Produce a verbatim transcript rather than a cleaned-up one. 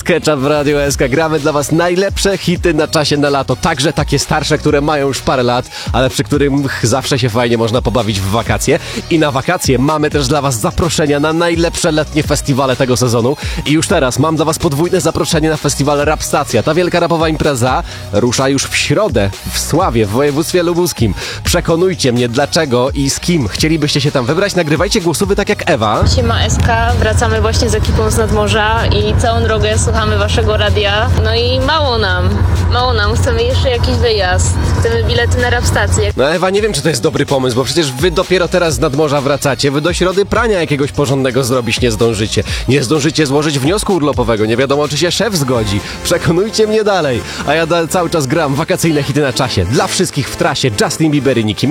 Ketchup w Radio S K. Gramy dla was najlepsze hity na czasie na lato. Także takie starsze, które mają już parę lat, ale przy których zawsze się fajnie można pobawić w wakacje. I na wakacje mamy też dla was zaproszenia na najlepsze letnie festiwale tego sezonu. I już teraz mam dla was podwójne zaproszenie na festiwal Rap Stacja. Ta wielka rapowa impreza rusza już w środę w Sławie, w województwie lubuskim. Przekonujcie mnie, dlaczego i z kim chcielibyście się tam wybrać. Nagrywajcie głosówy tak jak Ewa. Siema S K, wracamy właśnie z ekipą z nadmorza i całą drogę słuchamy waszego radia. No i mało nam, mało nam, chcemy jeszcze jakiś wyjazd, chcemy bilety na Rap Stację. No Ewa, nie wiem, czy to jest dobry pomysł, bo przecież wy dopiero teraz z nadmorza wracacie, wy do środy prania jakiegoś porządnego zrobić nie zdążycie. Nie zdążycie złożyć wniosku urlopowego, nie wiadomo, czy się szef zgodzi. Przekonujcie mnie dalej, a ja da- cały czas gram wakacyjne hity na czasie. Dla wszystkich w trasie Justin Bieber i Nicki